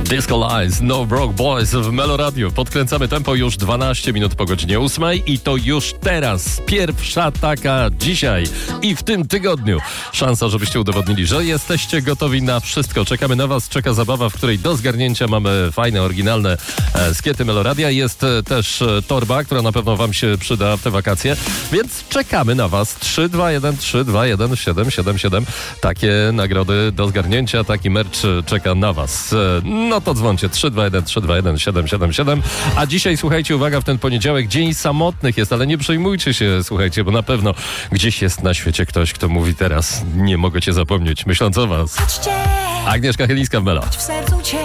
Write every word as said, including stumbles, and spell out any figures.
Disco Lies, No Broke Boys w Melo Radio. Podkręcamy tempo już dwanaście minut po godzinie ósmej i to już teraz pierwsza taka dzisiaj i w tym tygodniu. Szansa, żebyście udowodnili, że jesteście gotowi na wszystko. Czekamy na was, czeka zabawa, w której do zgarnięcia mamy fajne, oryginalne e, skiety Melo Radia. Jest e, też e, torba, która na pewno wam się przyda w te wakacje, więc czekamy na was. trzy dwa jeden trzy dwa jeden siedem siedem siedem. Takie nagrody do zgarnięcia, taki merch czeka na was. E, no to dzwoncie trzy dwa jeden trzy dwa jeden siedem siedem siedem. A dzisiaj, słuchajcie, uwaga, w ten poniedziałek dzień samotnych jest, ale nie przejmujcie się, słuchajcie, bo na pewno gdzieś jest na świecie ktoś, kto mówi teraz: nie mogę cię zapomnieć, myśląc o was. Agnieszka Chylińska w Melo.